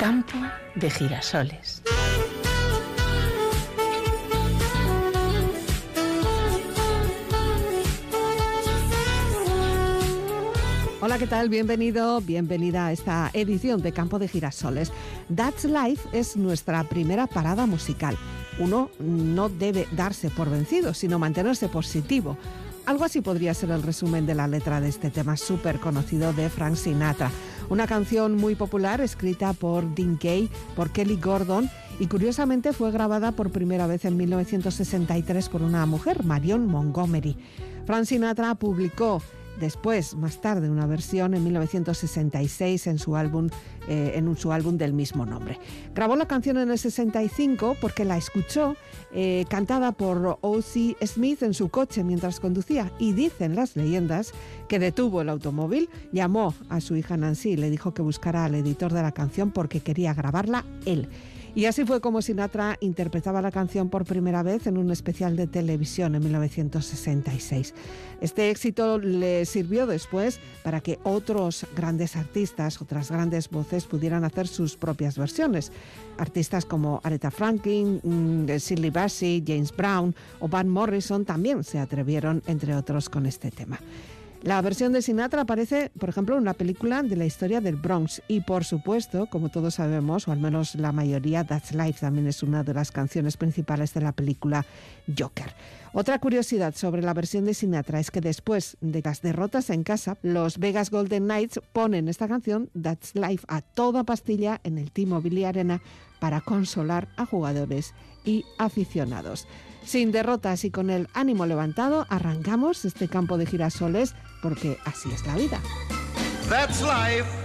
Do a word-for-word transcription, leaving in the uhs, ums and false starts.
Campo de girasoles. Hola, ¿qué tal? Bienvenido, bienvenida a esta edición de Campo de Girasoles. That's Life es nuestra primera parada musical. Uno no debe darse por vencido, sino mantenerse positivo. Algo así podría ser el resumen de la letra de este tema súper conocido de Frank Sinatra. Una canción muy popular escrita por Dean Kaye, por Kelly Gordon, y curiosamente fue grabada por primera vez en mil novecientos sesenta y tres por una mujer, Marion Montgomery. Frank Sinatra publicó después, más tarde, una versión en mil novecientos sesenta y seis en su álbum, eh, en su álbum del mismo nombre. Grabó la canción en el sesenta y cinco porque la escuchó eh, cantada por O C Smith en su coche mientras conducía, y dicen las leyendas que detuvo el automóvil, llamó a su hija Nancy y le dijo que buscara al editor de la canción porque quería grabarla él. Y así fue como Sinatra interpretaba la canción por primera vez en un especial de televisión en mil novecientos sesenta y seis. Este éxito le sirvió después para que otros grandes artistas, otras grandes voces pudieran hacer sus propias versiones. Artistas como Aretha Franklin, Shirley Bassey, James Brown o Van Morrison también se atrevieron, entre otros, con este tema. La versión de Sinatra aparece, por ejemplo, en una película de la historia del Bronx y, por supuesto, como todos sabemos, o al menos la mayoría, That's Life también es una de las canciones principales de la película Joker. Otra curiosidad sobre la versión de Sinatra es que después de las derrotas en casa, los Vegas Golden Knights ponen esta canción, That's Life, a toda pastilla en el T-Mobile Arena para consolar a jugadores y aficionados. Sin derrotas y con el ánimo levantado, arrancamos este campo de girasoles porque así es la vida. That's life.